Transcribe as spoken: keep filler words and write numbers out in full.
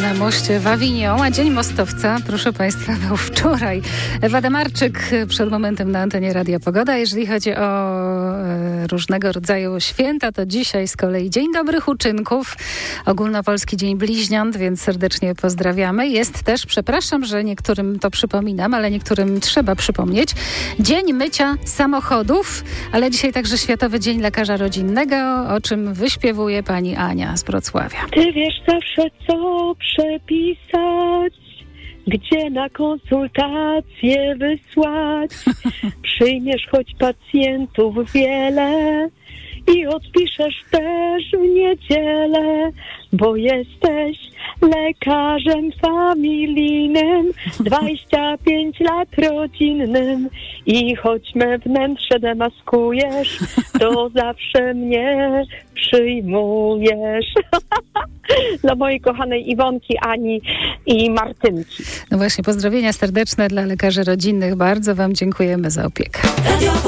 na moście w Avignon, a Dzień Mostowca, proszę Państwa, był wczoraj. Ewa Demarczyk przed momentem na antenie Radia Pogoda. Jeżeli chodzi o e, różnego rodzaju święta, to dzisiaj z kolei Dzień Dobrych Uczynków, Ogólnopolski Dzień Bliźniąt, więc serdecznie pozdrawiamy. Jest też, przepraszam, że niektórym to przypominam, ale niektórym trzeba przypomnieć, Dzień Mycia Samochodów, ale dzisiaj także Światowy Dzień Lekarza Rodzinnego, o czym wyśpiewuje pani Ania z Wrocławia. Ty wiesz zawsze, co przepisać, gdzie na konsultacje wysłać. Przyjmiesz choć pacjentów wiele i odpiszesz też w niedzielę, bo jesteś lekarzem familijnym, dwadzieścia pięć lat rodzinnym i choć me wnętrze demaskujesz, to zawsze mnie przyjmujesz. Dla mojej kochanej Iwonki, Ani i Martynki. No właśnie, pozdrowienia serdeczne dla lekarzy rodzinnych. Bardzo wam dziękujemy za opiekę.